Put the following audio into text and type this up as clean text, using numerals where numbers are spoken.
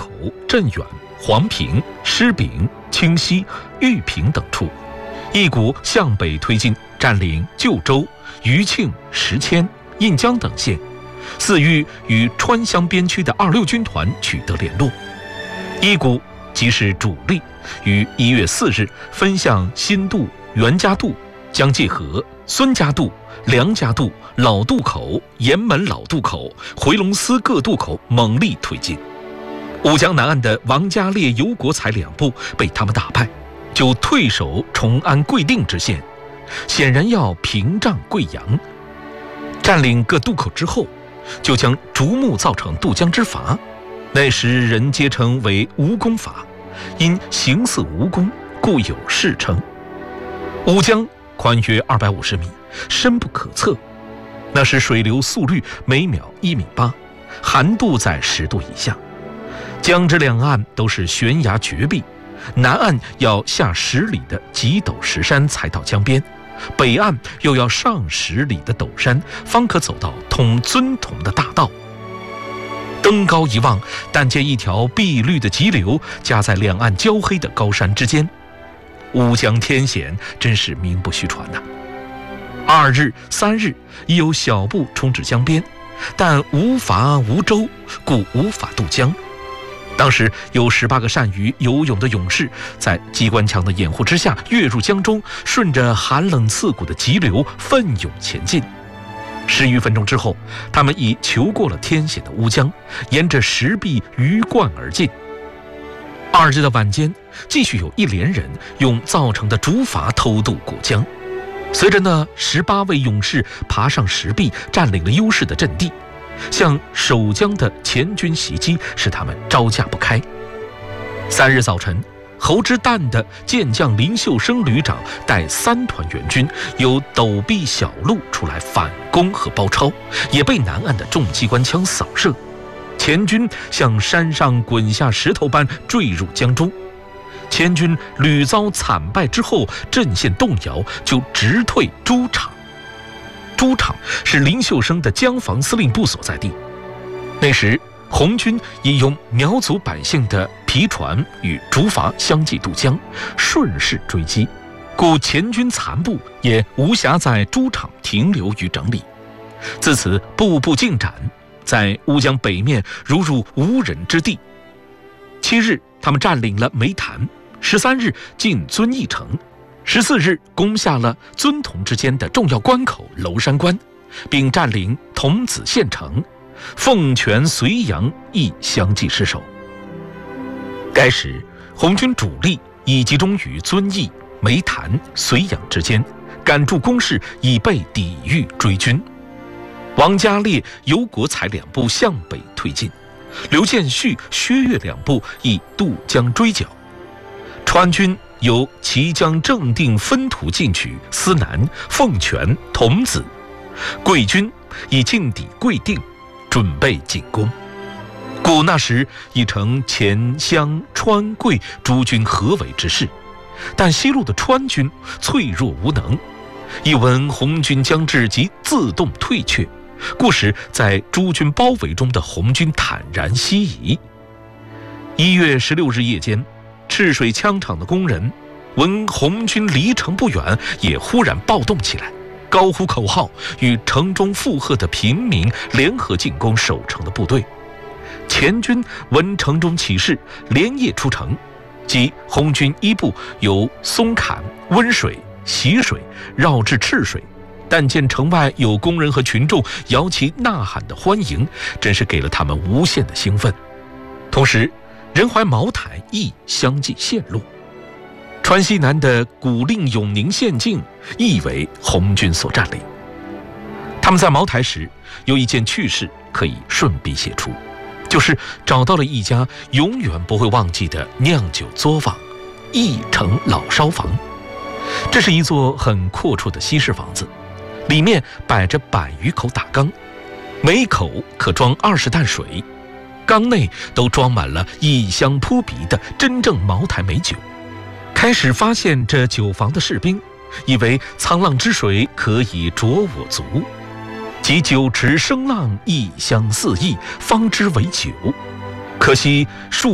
口、镇远、黄平、施秉、清溪、玉平等处，一股向北推进，占领旧州、余庆、石阡、印江等县，似欲与川湘边区的26军团取得联络。一股即是主力，于1月4日分向新渡、袁家渡、江界河、孙家渡、梁家渡、老渡口、岩门老渡口、回龙司各渡口猛力推进。乌江南岸的王家烈、尤国才两部被他们打败，就退守崇安、贵定之县，显然要屏障贵阳。占领各渡口之后，就将竹木造成渡江之筏，那时人皆称为蜈蚣筏，因形似蜈蚣，故有世称。乌江宽约250米，深不可测。那时水流速率每秒1.8米，寒度在10度以下。江之两岸都是悬崖绝壁，南岸要下10里的极陡石山才到江边，北岸又要上10里的陡山，方可走到通遵统的大道。登高一望，但见一条碧绿的急流夹在两岸焦黑的高山之间。乌江天险，真是名不虚传呐。2日、3日已有小部冲至江边，但无筏无舟，故无法渡江。当时有18个善于游泳的勇士，在机关枪的掩护之下跃入江中，顺着寒冷刺骨的急流奋勇前进。10余分钟之后，他们已求过了天险的乌江，沿着石壁鱼贯而进。2日的晚间，继续有一连人用造成的竹筏偷渡过江。随着那18位勇士爬上石壁，占领了优势的阵地，向守江的前军袭击，使他们招架不开。3日早晨，侯之旦的健将林秀生旅长带3团援军，由陡壁小路出来反攻和包抄，也被南岸的重机关枪扫射。前军像山上滚下石头般坠入江中。前军屡遭惨败之后，阵线动摇，就直退诸场。诸场是林秀生的江防司令部所在地。那时红军已用苗族百姓的皮船与竹筏相继渡江，顺势追击，故前军残部也无暇在诸场停留与整理。自此步步进展，在乌江北面如入无人之地。7日他们占领了梅潭，13日进遵义城，14日攻下了遵同之间的重要关口娄山关，并占领桐梓县城，凤泉、绥阳亦相继失守。该时红军主力已集中于遵义、梅潭、绥阳之间，赶住攻势，以备抵御追军。王家烈、尤国才两部向北推进，刘建绪、薛岳两部亦渡江追剿。川军由綦江、正定分途进取思南、凤泉、桐梓，桂军已进抵贵定，准备进攻。故那时已成黔湘川桂诸军合围之势，但西路的川军脆弱无能，一闻红军将至，即自动退却，故使在诸军包围中的红军坦然西移。1月16日夜间，赤水枪厂的工人闻红军离城不远，也忽然暴动起来，高呼口号，与城中附和的平民联合进攻守城的部队。前军闻城中起事，连夜出城，即红军一部由松坎、温水、习水绕至赤水，但见城外有工人和群众摇旗呐喊的欢迎，真是给了他们无限的兴奋。同时仁怀、茅台亦相继陷落。川西南的古令、永宁县境亦为红军所占领。他们在茅台时有一件趣事可以顺笔写出，就是找到了一家永远不会忘记的酿酒作坊——义城老烧房。这是一座很阔绰的西式房子，里面摆着100余口大缸，每口可装20担水，缸内都装满了异香扑鼻的真正茅台美酒。开始发现这酒房的士兵以为沧浪之水可以濯我足，即酒池声浪，异香四溢，方知为酒。可惜数